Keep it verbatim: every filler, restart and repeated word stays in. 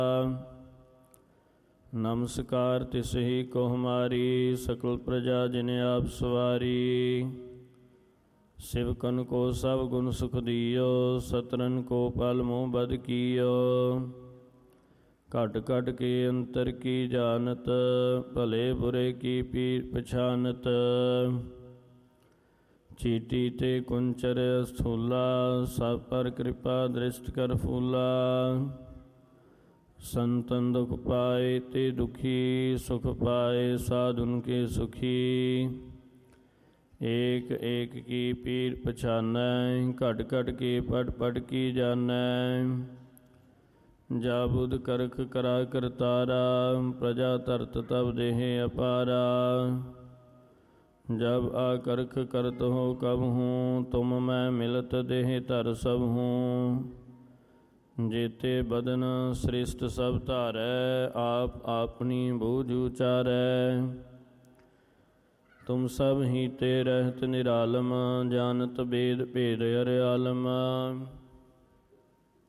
नमस्कार तिसहि को हमारी, सकल प्रजा जिन आप सवारी। सिवकन को सब गुण सुख दियो, सतरन को पल मोह बद कियो। घट घट के अंतर की जानत, भले बुरे की पीर पछानत। चीटी ते कुंचर स्थूला, सब पर कृपा दृष्ट कर फूला। संतन दुख पाए ते दुखी, सुख पाए साधुन के सुखी। एक एक की पीर पछानै, घट घट के पट पट की जानै। जा बुध करख करा करतारा, प्रजा तरत तब देह अपारा। जब आकर्ख करत हो कब हूँ, तुम मैं मिलत देह धर सब हूँ। जेते बदन सृष्ट सब धारै, आप आपनी बूझ उचारै। तुम सब ही ते रहत निरालम, जानत बेद भेद हर आलम।